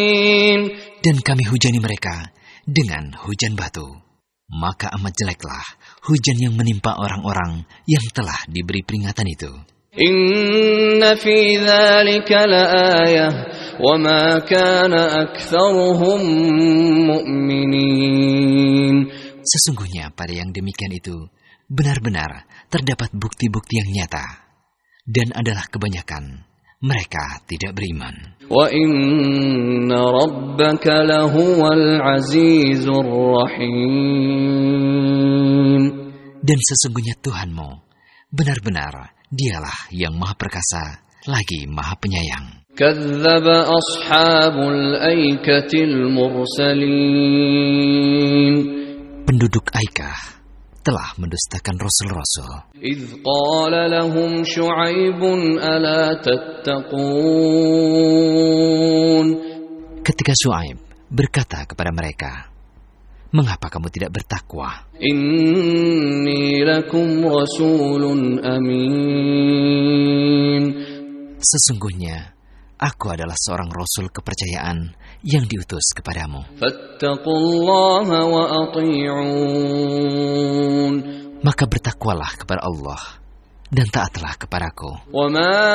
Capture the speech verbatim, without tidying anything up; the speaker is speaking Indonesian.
Dan kami hujani mereka dengan hujan batu. Maka amat jeleklah hujan yang menimpa orang-orang yang telah diberi peringatan itu. Inna fi dzalika laayah wa ma kana aktsaruhum mu'minin. Sesungguhnya pada yang demikian itu benar-benar terdapat bukti-bukti yang nyata, dan adalah kebanyakan mereka tidak beriman. Wa inna rabbaka lahuwal azizur rahim. Dan sesungguhnya Tuhanmu benar-benar Dialah yang Maha Perkasa lagi Maha Penyayang. Kadzdzaba ashabul aikatil mursalin. Penduduk Aikah telah mendustakan rasul-rasul. Idz qala lahum Syu'aibun ala tattaqun. Ketika Syu'aib berkata kepada mereka, mengapa kamu tidak bertakwa? Inni lakum rasulun amin. Sesungguhnya aku adalah seorang rasul kepercayaan yang diutus kepadamu. Fattaqullaha wa ati'un. Maka bertakwalah kepada Allah dan taatlah kepadaku. Wa ma